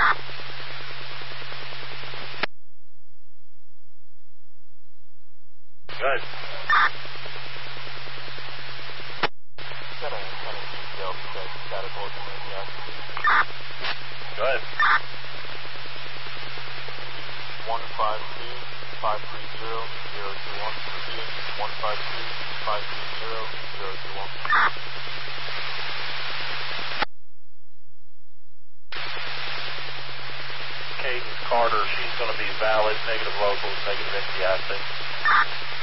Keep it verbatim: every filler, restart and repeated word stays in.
Good. Got a kind of detailed check static ultimate gas. Good. one five two, five three zero, zero two one. Repeating, one five two, five three zero, zero two one. Cadence Carter, she's going to be valid, negative locals, negative empty assets.